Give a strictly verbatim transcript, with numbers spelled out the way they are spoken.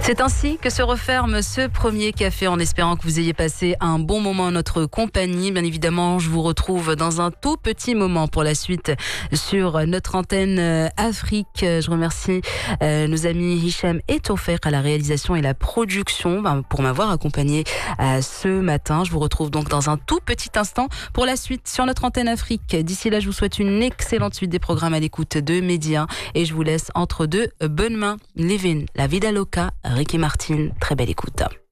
C'est ainsi que se referme ce premier café en espérant que vous ayez passé un bon moment en notre compagnie. Bien évidemment, je vous retrouve dans un tout petit moment pour la suite sur notre antenne Afrique. Je remercie euh, nos amis Hicham et Tofek à la réalisation et la production ben, pour m'avoir accompagné euh, ce matin. Je vous retrouve donc dans un tout petit instant pour la suite sur notre antenne Afrique. D'ici là, je vous souhaite une excellente suite des programmes à l'écoute de Média et je vous laisse entre deux bonnes mains. Living la vida loca, Ricky Martin. Très belle écoute.